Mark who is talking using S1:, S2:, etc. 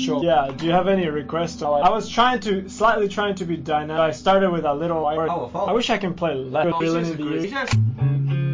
S1: show. Yeah, do you have any requests? I was slightly trying to be dynamic. I started with a little. I wish I can play less.